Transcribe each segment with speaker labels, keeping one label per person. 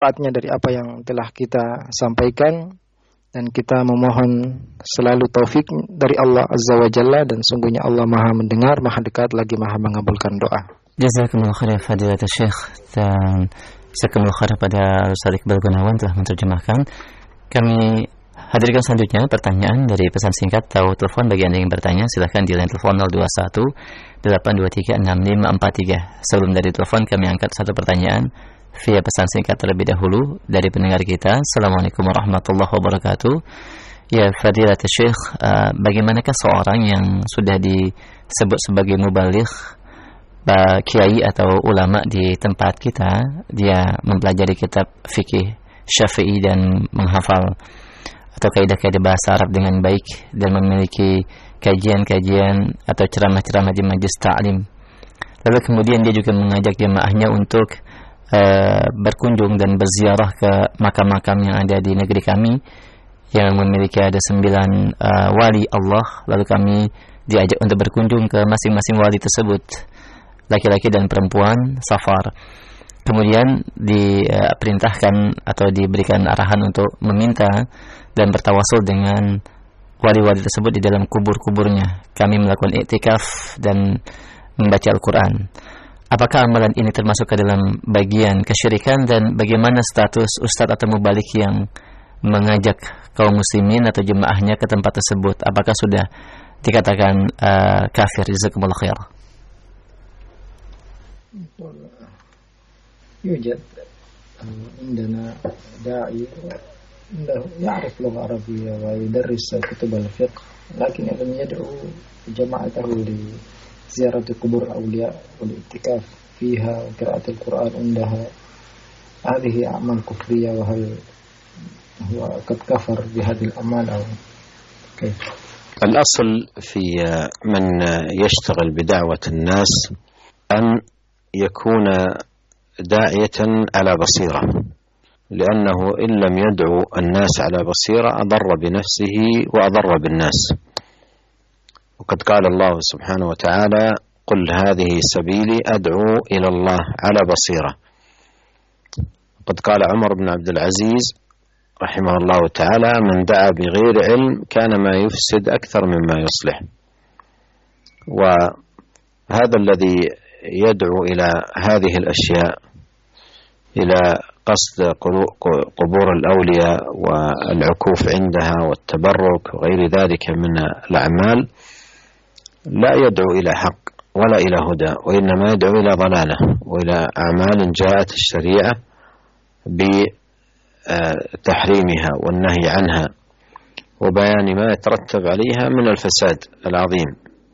Speaker 1: manfaatnya dari apa yang telah kita sampaikan, dan kita memohon selalu taufik dari Allah Azza wa Jalla, dan sungguhnya Allah Maha mendengar, Maha dekat, lagi Maha mengabulkan doa.
Speaker 2: Jazakumullah khairan fadilatul Syekh, dan jazakumullah khairan pada Ustaz Iqbal Gunawan telah menerjemahkan. Kami hadirkan selanjutnya pertanyaan dari pesan singkat atau telepon. Bagi Anda yang bertanya, silakan di line telepon 021 823 6543. Sebelum dari telepon, kami angkat satu pertanyaan via pesan singkat terlebih dahulu dari pendengar kita. Assalamualaikum warahmatullahi wabarakatuh. Ya fadilatul Syekh, bagaimanakah seorang yang sudah disebut sebagai mubaligh, kiai atau ulama di tempat kita, dia mempelajari kitab fikih Syafi'i dan menghafal atau kaidah-kaidah bahasa Arab dengan baik, dan memiliki kajian-kajian atau ceramah-ceramah di majelis ta'lim. Lalu kemudian dia juga mengajak jemaahnya untuk berkunjung dan berziarah ke makam-makam yang ada di negeri kami yang memiliki ada 9 wali Allah. Lalu kami diajak untuk berkunjung ke masing-masing wali tersebut, laki-laki dan perempuan, safar. Kemudian diperintahkan atau diberikan arahan untuk meminta dan bertawasul dengan wali-wali tersebut di dalam kubur-kuburnya. Kami melakukan iktikaf dan membaca Al-Quran. Apakah amalan ini termasuk ke dalam bagian kesyirikan, dan bagaimana status ustadz atau mubalik yang mengajak kaum muslimin atau jemaahnya ke tempat tersebut? Apakah sudah dikatakan kafir? Jazakumullah khair.
Speaker 1: يوجد عندنا داعي يعرف لغة عربية ويدرس كتب الفقه، لكن لم يدعو جماعته لزيارة قبور الأولياء والاعتكاف فيها وقراءة القرآن عندها. هذه أعمال كفرية، وهل هو قد كفر بهذه الأعمال أو كيف؟
Speaker 3: الأصل في من يشتغل بدعوة الناس أن يكون داعية على بصيرة، لأنه إن لم يدعو الناس على بصيرة أضر بنفسه وأضر بالناس. وقد قال الله سبحانه وتعالى: قل هذه سبيلي أدعو إلى الله على بصيرة. قد قال عمر بن عبد العزيز رحمه الله تعالى: من دعا بغير علم كان ما يفسد أكثر مما يصلح. وهذا الذي يدعو إلى هذه الأشياء، إلى قصد قبور الأولياء والعكوف عندها والتبرك وغير ذلك من الأعمال، لا يدعو إلى حق ولا إلى هدى، وإنما يدعو إلى ضلالة وإلى أعمال جاءت الشريعة بتحريمها والنهي عنها وبيان ما يترتب عليها من الفساد العظيم.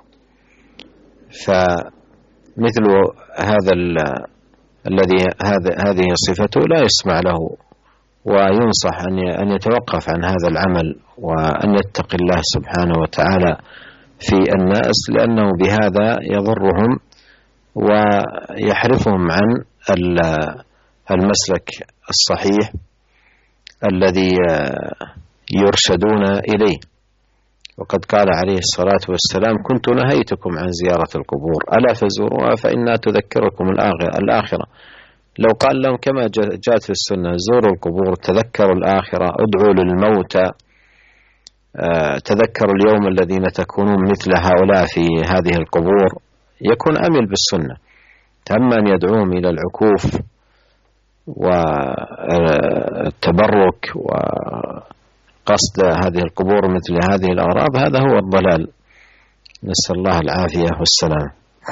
Speaker 3: فمثل هذا الذي هذه صفته لا يسمع له، وينصح أن يتوقف عن هذا العمل، وأن يتقي الله سبحانه وتعالى في الناس، لأنه بهذا يضرهم ويحرفهم عن المسلك الصحيح الذي يرشدون إليه. وقد قال عليه الصلاة والسلام: كنت نهيتكم عن زيارة القبور ألا فزوروها فإنها تذكركم الآخرة. لو قال لهم كما جاءت في السنة: زوروا القبور، تذكروا الآخرة، ادعوا للموتى، تذكروا اليوم الذين تكونون مثل هؤلاء في هذه القبور، يكون أمل بالسنة. أما أن يدعوهم إلى العكوف والتبرك وقصد هذه القبور مثل هذه الأغراض، هذا هو الضلال. نسأل الله العافية والسلام.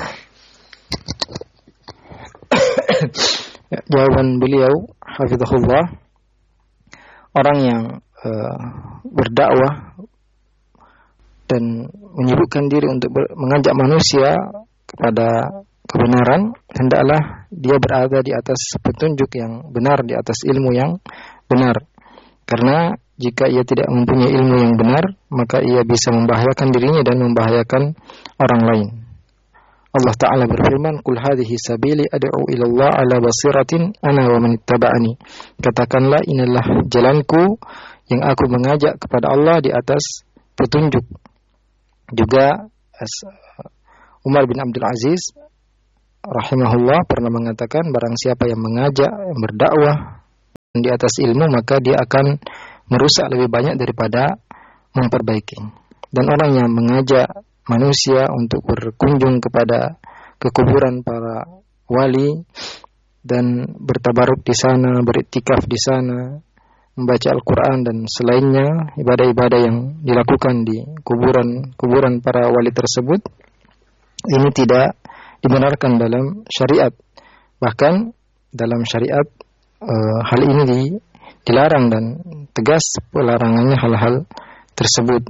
Speaker 1: Jawaban beliau, hafizahullah, orang yang berdakwah dan menyibukkan diri untuk mengajak manusia kepada kebenaran, hendaklah dia berada di atas petunjuk yang benar, di atas ilmu yang benar. Karena jika ia tidak mempunyai ilmu yang benar, maka ia bisa membahayakan dirinya dan membahayakan orang lain. Allah Ta'ala berfirman: Qul hadhihi sabili ad'u ilallah ala basiratin ana wa man ittaba'ani. Katakanlah, inilah jalanku yang aku mengajak kepada Allah di atas petunjuk. Juga Umar bin Abdul Aziz rahimahullah pernah mengatakan, barang siapa yang mengajak, yang berdakwah di atas ilmu, maka dia akan merusak lebih banyak daripada memperbaiki. Dan orang yang mengajak manusia untuk berkunjung ke kuburan para wali dan bertabaruk di sana, beriktikaf di sana, membaca Al-Quran dan selainnya, ibadah-ibadah yang dilakukan di kuburan para wali tersebut, ini tidak dibenarkan dalam syariat. Bahkan dalam syariat hal ini dilarang dan tegas pelarangannya hal-hal tersebut.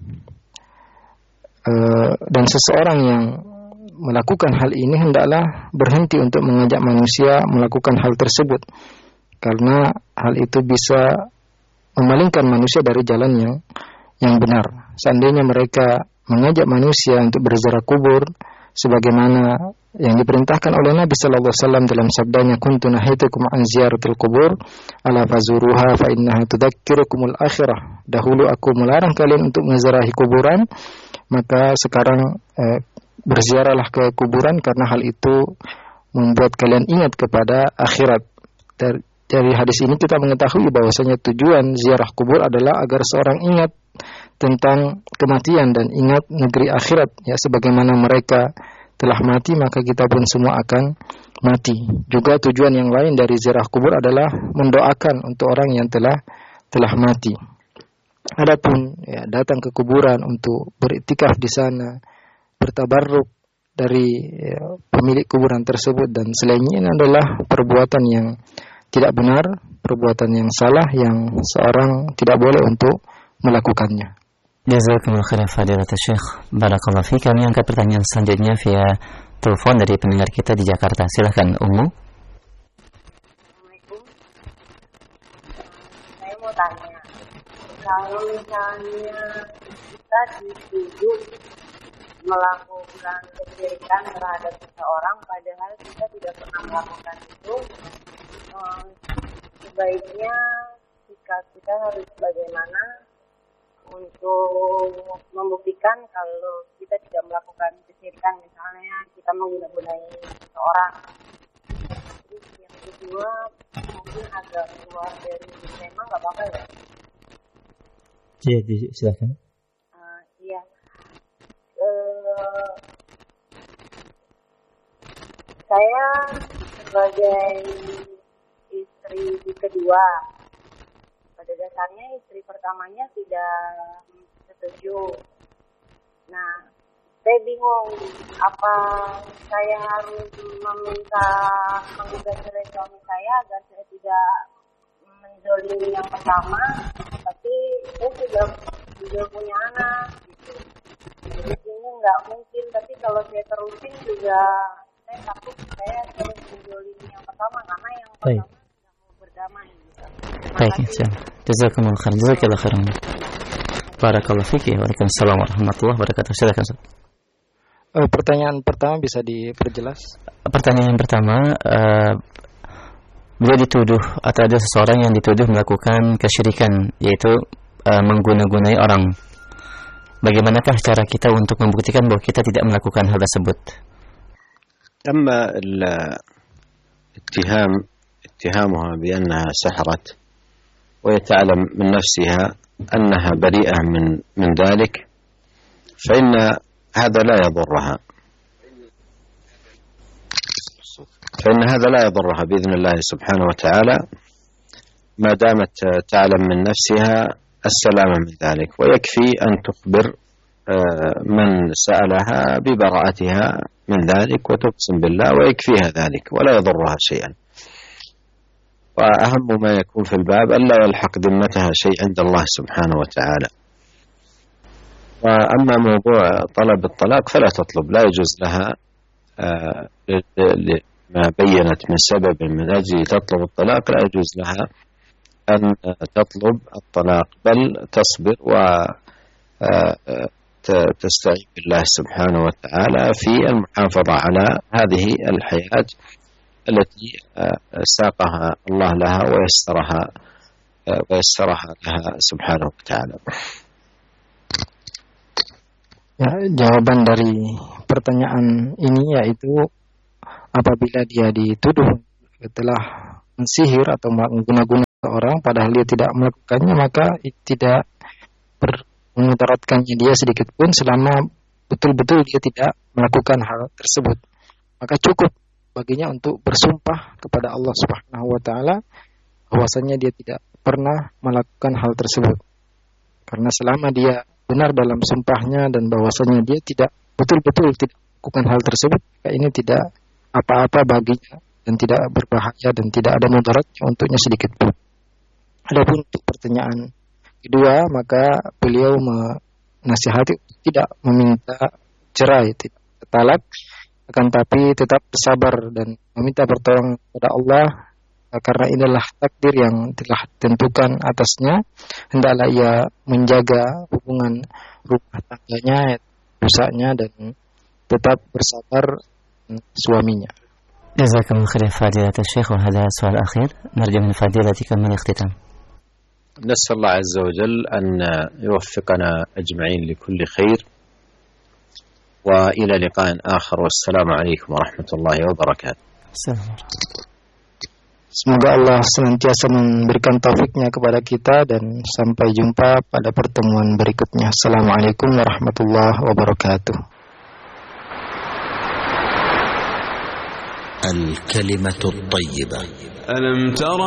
Speaker 1: Dan seseorang yang melakukan hal ini hendaklah berhenti untuk mengajak manusia melakukan hal tersebut, karena hal itu bisa memalingkan manusia dari jalan yang benar. Seandainya mereka mengajak manusia untuk berziarah kubur sebagaimana yang diperintahkan oleh Nabi sallallahu alaihi wasallam dalam sabdanya, kuntu nahitukum an ziyaratil qubur ala fazuruha fa innaha tudzakirukumul akhirah. Dahulu aku melarang kalian untuk menziarahi kuburan, maka sekarang berziarahlah ke kuburan karena hal itu membuat kalian ingat kepada akhirat. Dari hadis ini kita mengetahui bahwasanya tujuan ziarah kubur adalah agar seorang ingat tentang kematian dan ingat negeri akhirat, ya, sebagaimana mereka telah mati maka kita pun semua akan mati. Juga tujuan yang lain dari ziarah kubur adalah mendoakan untuk orang yang telah mati. Adapun datang ke kuburan untuk beriktikaf di sana, bertabarruk dari pemilik kuburan tersebut dan selainnya, ini adalah perbuatan yang tidak benar, perbuatan yang salah yang seorang tidak boleh untuk melakukannya.
Speaker 2: Jazakumullah khairan fadilat Syekh. Barakallahu fiik. Kami angkat pertanyaan selanjutnya via telepon dari pendengar kita di Jakarta. Silakan Ummu.
Speaker 4: Assalamualaikum. Saya mau tanya, kalau misalnya kita dituduh melakukan kesyirikan terhadap seseorang padahal kita tidak pernah melakukan itu, sebaiknya sikap kita harus bagaimana untuk membuktikan kalau kita tidak melakukan kesyirikan, misalnya kita menggunai seseorang. Terus yang kedua, mungkin agak keluar dari tema, nggak apa-apa ya?
Speaker 2: Iya, silakan.
Speaker 4: Iya. Saya sebagai istri kedua, pada dasarnya istri pertamanya tidak setuju. Nah, saya bingung apa saya harus meminta menggugat cerai suami saya agar saya tidak menzolimi yang pertama, tapi saya sudah punya anak gitu. Jadi ini nggak mungkin, tapi kalau saya terusin juga saya takut saya terus menzolimi yang pertama karena yang pertama tidak mau berdamai gitu.
Speaker 2: Baik, jazakumullah khairan. Jazakallahu khairan. Barakallahu fiik. Waalaikumsalam warahmatullahi wabarakatuh. Silakan.
Speaker 1: Pertanyaan pertama bisa diperjelas? Pertanyaan
Speaker 2: yang pertama, bila dituduh atau ada seseorang yang dituduh melakukan kesyirikan, yaitu mengguna-gunai orang, bagaimanakah cara kita untuk membuktikan bahwa kita tidak melakukan hal tersebut?
Speaker 3: أما اتهامها بأنها سحرت وهي تعلم من نفسها أنها بريئة من ذلك، فإن هذا لا يضرها بإذن الله سبحانه وتعالى ما دامت تعلم من نفسها السلامة من ذلك، ويكفي أن تخبر من سألها ببراءتها من ذلك وتقسم بالله ويكفيها ذلك ولا يضرها شيئا. وأهم ما يكون في الباب ألا يلحق ذمتها شيء عند الله سبحانه وتعالى. وأما موضوع طلب الطلاق فلا تطلب، لا يجوز لها ما بينت من سبب من أجل تطلب الطلاق، لا يجوز لها أن تطلب الطلاق، بل تصبر وتستعين بالله سبحانه وتعالى في المحافظة على هذه الحياة التي ساقها الله لها ويسرها لها سبحانه وتعالى.
Speaker 1: Ya, jawaban dari pertanyaan ini yaitu apabila dia dituduh telah mensihir atau menggunakan orang padahal dia tidak melakukannya, maka tidak memudaratkannya dia sedikit pun selama betul-betul dia tidak melakukan hal tersebut. Maka cukup baginya untuk bersumpah kepada Allah Subhanahu wa taala bahwasanya dia tidak pernah melakukan hal tersebut. Karena selama dia benar dalam sumpahnya dan bahwasanya dia tidak betul-betul tidak melakukan hal tersebut, maka ini tidak apa-apa baginya dan tidak berbahaya dan tidak ada mudaratnya untuknya sedikit pun. Adapun untuk pertanyaan kedua, maka beliau menasihati tidak meminta cerai, tidak talak, akan tapi tetap bersabar dan meminta pertolongan kepada Allah, karena inilah takdir yang telah ditentukan atasnya. Hendaklah ia menjaga hubungan rumah tangganya, rusaknya, dan tetap bersabar suaminya.
Speaker 2: جزاكم الله خير فضيلة الشيخ. وهذا سؤال أخير نرجو من فضيلتكم من الاختتام.
Speaker 3: نسأل الله عز وجل أن يوفقنا أجمعين لكل خير، وإلى لقاء آخر، والسلام عليكم ورحمة الله وبركاته.
Speaker 1: Semoga Allah senantiasa memberikan taufiknya kepada kita dan sampai jumpa pada pertemuan berikutnya. Assalamualaikum warahmatullahi wabarakatuh.
Speaker 5: الكلمة الطيبة. ألم تر